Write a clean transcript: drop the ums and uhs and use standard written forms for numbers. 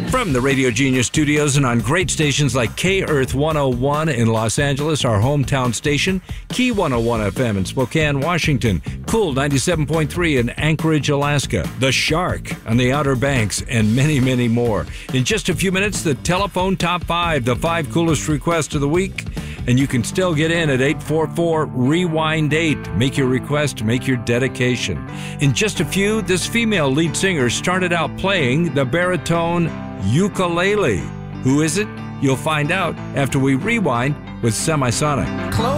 From the Radio Genius studios and on great stations like K-Earth 101 in Los Angeles, our hometown station, Key 101 FM in Spokane, Washington, Cool 97.3 in Anchorage, Alaska, The Shark on the Outer Banks, and many, many more. In just a few minutes, the telephone top 5, the 5 coolest requests of the week. And you can still get in at 844-REWIND-8. Make your request, make your dedication. In just a few, this female lead singer started out playing the baritone ukulele. Who is it? You'll find out after we rewind with Semisonic.